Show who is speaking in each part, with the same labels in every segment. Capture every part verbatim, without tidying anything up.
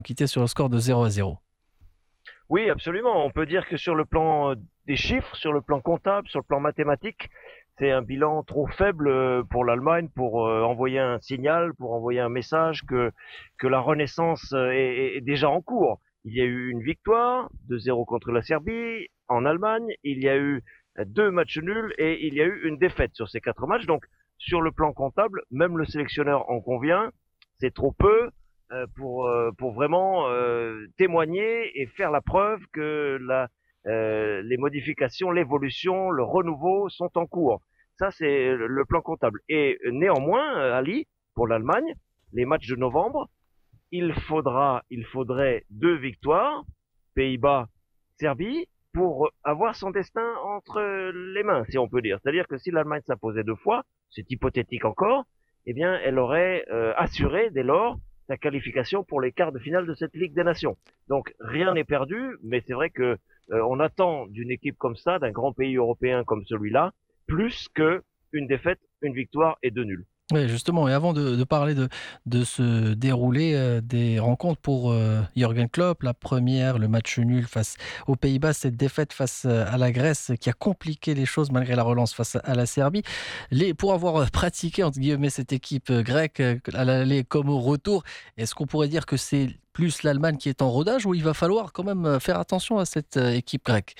Speaker 1: quitté sur le score de zéro à zéro.
Speaker 2: Oui, absolument. On peut dire que sur le plan euh, des chiffres, sur le plan comptable, sur le plan mathématique, c'est un bilan trop faible euh, pour l'Allemagne pour euh, envoyer un signal, pour envoyer un message que, que la renaissance euh, est, est déjà en cours. Il y a eu une victoire, deux zéro contre la Serbie en Allemagne, il y a eu euh, deux matchs nuls et il y a eu une défaite sur ces quatre matchs. Donc, sur le plan comptable, même le sélectionneur en convient, c'est trop peu euh, pour euh, pour vraiment euh, témoigner et faire la preuve que la euh, les modifications, l'évolution, le renouveau sont en cours. Ça, c'est le plan comptable. Et néanmoins, euh, Ali, pour l'Allemagne, les matchs de novembre, il faudra, il faudrait deux victoires, Pays-Bas, Serbie, pour avoir son destin entre les mains, si on peut dire. C'est-à-dire que si l'Allemagne s'imposait deux fois, c'est hypothétique encore, eh bien, elle aurait euh, assuré dès lors sa qualification pour les quarts de finale de cette Ligue des Nations. Donc rien n'est perdu, mais c'est vrai que euh, on attend d'une équipe comme ça, d'un grand pays européen comme celui-là, plus que une défaite, une victoire et deux nuls.
Speaker 1: Oui, justement, et avant de, de parler de, de ce déroulé euh, des rencontres pour euh, Jürgen Klopp, la première, le match nul face aux Pays-Bas, cette défaite face euh, à la Grèce qui a compliqué les choses malgré la relance face à la Serbie. Les, pour avoir euh, pratiqué, entre guillemets, cette équipe euh, grecque euh, à l'aller comme au retour, est-ce qu'on pourrait dire que c'est plus l'Allemagne qui est en rodage ou il va falloir quand même euh, faire attention à cette euh, équipe grecque?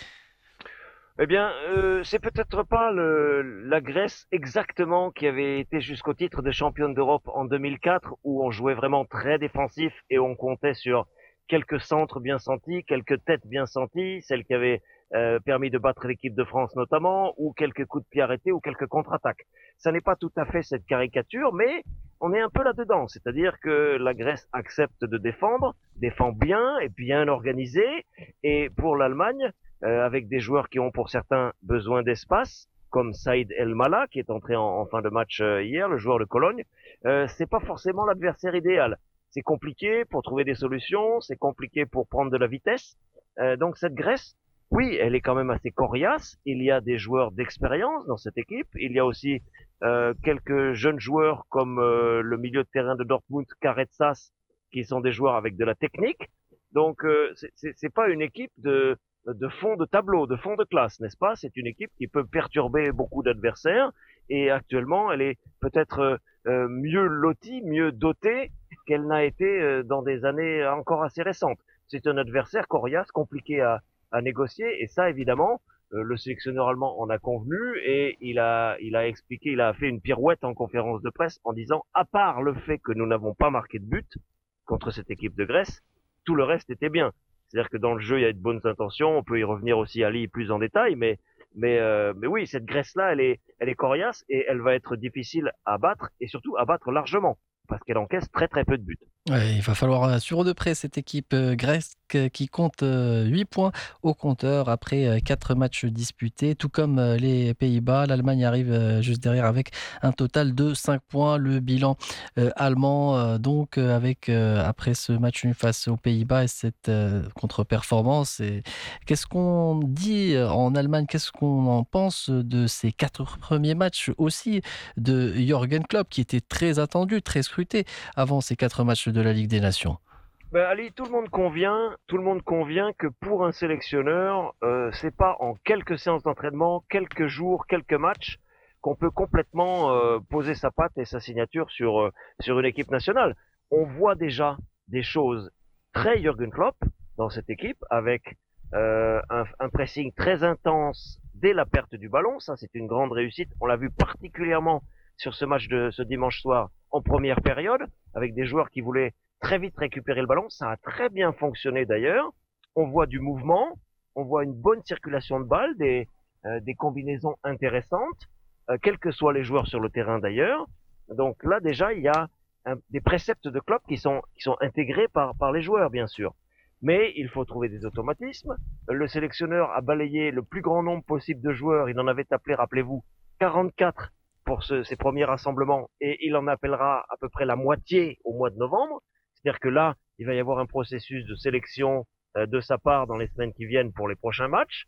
Speaker 2: Eh bien, euh, c'est peut-être pas le, la Grèce exactement qui avait été jusqu'au titre de championne d'Europe en deux mille quatre, où on jouait vraiment très défensif et on comptait sur quelques centres bien sentis, quelques têtes bien senties, celles qui avaient euh, permis de battre l'équipe de France notamment, ou quelques coups de pied arrêtés ou quelques contre-attaques. Ça n'est pas tout à fait cette caricature, mais on est un peu là-dedans, c'est-à-dire que la Grèce accepte de défendre, défend bien et bien organisé, et pour l'Allemagne, euh, avec des joueurs qui ont pour certains besoin d'espace, comme Saïd El Mala, qui est entré en, en fin de match euh, hier, le joueur de Cologne, euh, c'est pas forcément l'adversaire idéal. C'est compliqué pour trouver des solutions, c'est compliqué pour prendre de la vitesse. Euh, donc cette Grèce, oui, elle est quand même assez coriace. Il y a des joueurs d'expérience dans cette équipe. Il y a aussi euh, quelques jeunes joueurs comme euh, le milieu de terrain de Dortmund, Karetsas, qui sont des joueurs avec de la technique. Donc euh, c'est, c'est pas une équipe de de fond de tableau, de fond de classe, n'est-ce pas? C'est une équipe qui peut perturber beaucoup d'adversaires et actuellement, elle est peut-être euh, mieux lotie, mieux dotée qu'elle n'a été euh, dans des années encore assez récentes. C'est un adversaire coriace, compliqué à, à négocier et ça, évidemment, euh, le sélectionneur allemand en a convenu et il a, il a expliqué, il a fait une pirouette en conférence de presse en disant, à part le fait que nous n'avons pas marqué de but contre cette équipe de Grèce, tout le reste était bien. C'est-à-dire que dans le jeu, il y a de bonnes intentions. On peut y revenir aussi, Ali, plus en détail, mais mais euh, mais oui, cette Grèce-là, elle est elle est coriace et elle va être difficile à battre et surtout à battre largement parce qu'elle encaisse très très peu de buts.
Speaker 1: Ouais, il va falloir euh, suivre de près cette équipe euh, grecque euh, qui compte euh, huit points au compteur après euh, quatre matchs disputés, tout comme euh, les Pays-Bas. L'Allemagne arrive euh, juste derrière avec un total de cinq points. Le bilan euh, allemand, euh, donc, euh, avec euh, après ce match nul face aux Pays-Bas et cette euh, contre-performance. Et qu'est-ce qu'on dit euh, en Allemagne? Qu'est-ce qu'on en pense de ces quatre premiers matchs aussi de Jürgen Klopp qui était très attendu, très scruté avant ces quatre matchs de la Ligue des Nations?
Speaker 2: Ben, Ali, tout le monde convient, tout le monde convient que pour un sélectionneur, euh, c'est pas en quelques séances d'entraînement, quelques jours, quelques matchs qu'on peut complètement euh, poser sa patte et sa signature sur euh, sur une équipe nationale. On voit déjà des choses très Jürgen Klopp dans cette équipe avec euh, un, un pressing très intense dès la perte du ballon. Ça, c'est une grande réussite. On l'a vu particulièrement sur ce match de ce dimanche soir en première période avec des joueurs qui voulaient très vite récupérer le ballon. Ça a très bien fonctionné d'ailleurs. On voit du mouvement, on voit une bonne circulation de balles, des, euh, des combinaisons intéressantes, euh, quels que soient les joueurs sur le terrain d'ailleurs. Donc là déjà, il y a un, des préceptes de Klopp qui sont, qui sont intégrés par, par les joueurs, bien sûr. Mais il faut trouver des automatismes. Le sélectionneur a balayé le plus grand nombre possible de joueurs. Il en avait appelé, rappelez-vous, quarante-quatre pour ce, ces premiers rassemblements et il en appellera à peu près la moitié au mois de novembre. C'est-à-dire que là, il va y avoir un processus de sélection euh, de sa part dans les semaines qui viennent pour les prochains matchs.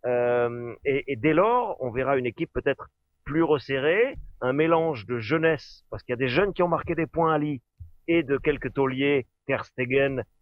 Speaker 2: Euh, et, et dès lors, on verra une équipe peut-être plus resserrée, un mélange de jeunesse, parce qu'il y a des jeunes qui ont marqué des points à Lille, et de quelques tauliers, Ter Stegen